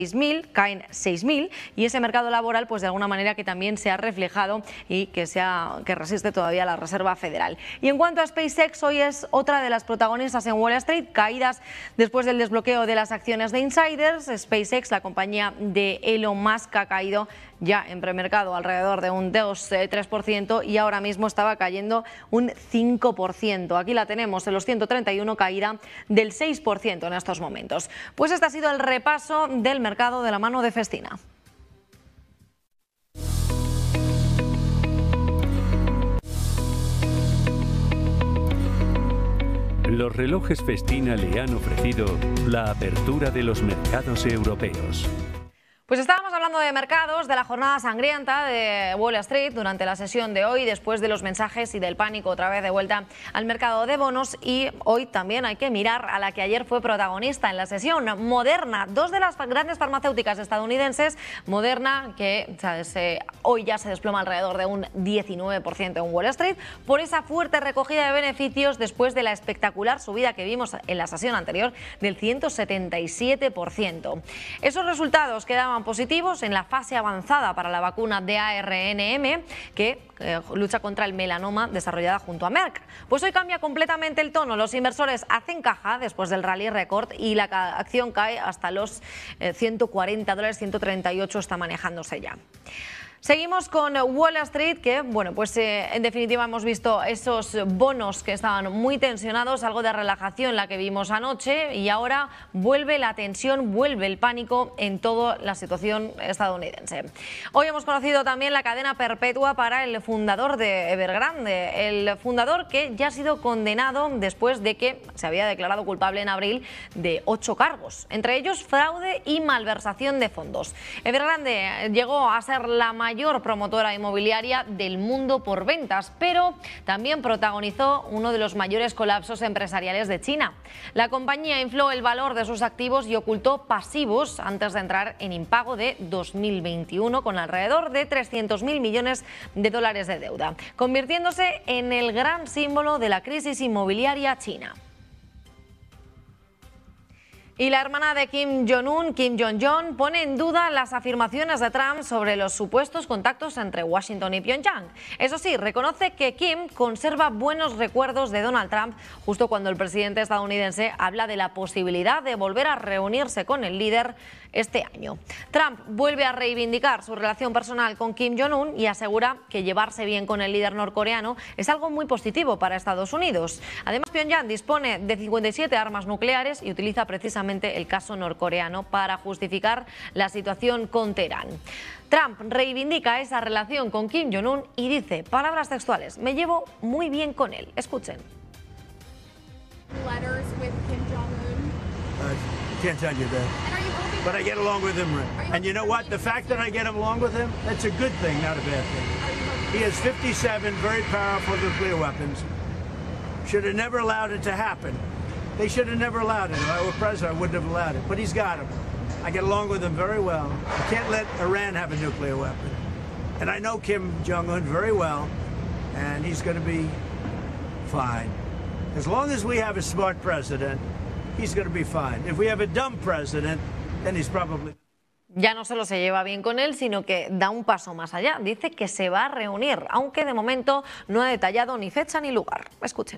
6.000, caen 6.000 y ese mercado laboral pues de alguna manera que también se ha reflejado y que resiste todavía la Reserva Federal. Y en cuanto a SpaceX, hoy es otra de las protagonistas en Wall Street, caídas después del desbloqueo de las acciones de insiders. SpaceX, la compañía de Elon Musk, ha caído ya en premercado alrededor de un 2-3% y ahora mismo estaba cayendo un 5%. Aquí la tenemos en los 131, caída del 6% en estos momentos. Pues este ha sido el repaso del mercado de la mano de Festina. Los relojes Festina le han ofrecido la apertura de los mercados europeos. Pues estábamos hablando de mercados, de la jornada sangrienta de Wall Street durante la sesión de hoy, después de los mensajes y del pánico otra vez de vuelta al mercado de bonos, y hoy también hay que mirar a la que ayer fue protagonista en la sesión, Moderna, dos de las grandes farmacéuticas estadounidenses. Moderna, que hoy ya se desploma alrededor de un 19% en Wall Street por esa fuerte recogida de beneficios después de la espectacular subida que vimos en la sesión anterior del 177%. Esos resultados quedaban positivos en la fase avanzada para la vacuna de ARNM que lucha contra el melanoma desarrollada junto a Merck. Pues hoy cambia completamente el tono, los inversores hacen caja después del rally récord y la acción cae hasta los $140, 138 está manejándose ya. Seguimos con Wall Street, que en definitiva hemos visto esos bonos que estaban muy tensionados, algo de relajación la que vimos anoche, y ahora vuelve la tensión, vuelve el pánico en toda la situación estadounidense. Hoy hemos conocido también la cadena perpetua para el fundador de Evergrande, el fundador que ya ha sido condenado después de que se había declarado culpable en abril de 8 cargos, entre ellos fraude y malversación de fondos. Evergrande llegó a ser la mayor promotora inmobiliaria del mundo por ventas, pero también protagonizó uno de los mayores colapsos empresariales de China. La compañía infló el valor de sus activos y ocultó pasivos antes de entrar en impago de 2021 con alrededor de 300.000 millones de dólares de deuda, convirtiéndose en el gran símbolo de la crisis inmobiliaria china. Y la hermana de Kim Jong-un, Kim Jong-un, pone en duda las afirmaciones de Trump sobre los supuestos contactos entre Washington y Pyongyang. Eso sí, reconoce que Kim conserva buenos recuerdos de Donald Trump justo cuando el presidente estadounidense habla de la posibilidad de volver a reunirse con el líder este año. Trump vuelve a reivindicar su relación personal con Kim Jong-un y asegura que llevarse bien con el líder norcoreano es algo muy positivo para Estados Unidos. Además, Pyongyang dispone de 57 armas nucleares y utiliza precisamente el caso norcoreano para justificar la situación con Teherán. Trump reivindica esa relación con Kim Jong-un y dice, palabras textuales, me llevo muy bien con él. Escuchen. Letters with Kim Jong-un? Can't tell you that. And are you hoping But I get along with him. And you know what? The fact that I get along with him, that's a good thing, not a bad thing. He has 57 very powerful nuclear weapons. Should have never allowed it to happen. They should have never allowed it. If I were president, I wouldn't have allowed it. But he's got them. I get along with him very well. I can't let Iran have a nuclear weapon. And I know Kim Jong-un very well, and he's going to be fine. As long as we have a smart president, he's going to be fine. If we have a dumb president, then he's probably... Ya no solo se lleva bien con él, sino que da un paso más allá. Dice que se va a reunir, aunque de momento no ha detallado ni fecha ni lugar. Escuchen.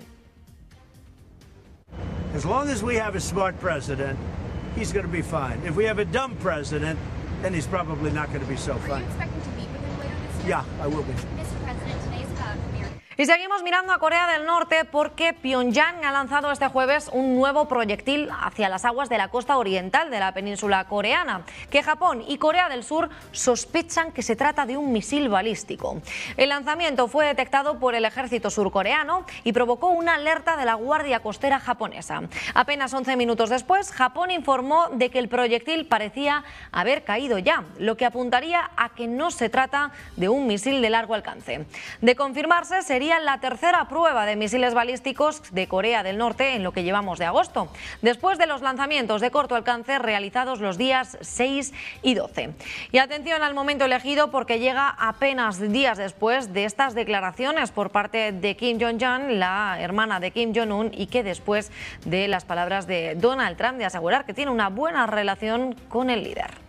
As long as we have a smart president, he's going to be fine. If we have a dumb president, then he's probably not going to be so are fine. you expecting to meet with him later this year? Yeah, I will be. Mr. President, today's about marriage. Y seguimos mirando a Corea del Norte porque Pyongyang ha lanzado este jueves un nuevo proyectil hacia las aguas de la costa oriental de la península coreana, que Japón y Corea del Sur sospechan que se trata de un misil balístico. El lanzamiento fue detectado por el ejército surcoreano y provocó una alerta de la Guardia Costera japonesa. Apenas 11 minutos después, Japón informó de que el proyectil parecía haber caído ya, lo que apuntaría a que no se trata de un misil de largo alcance. De confirmarse, sería la tercera prueba de misiles balísticos de Corea del Norte en lo que llevamos de agosto, después de los lanzamientos de corto alcance realizados los días 6 y 12. Y atención al momento elegido porque llega apenas días después de estas declaraciones por parte de Kim Jong-un, la hermana de Kim Jong-un, y que después de las palabras de Donald Trump de asegurar que tiene una buena relación con el líder.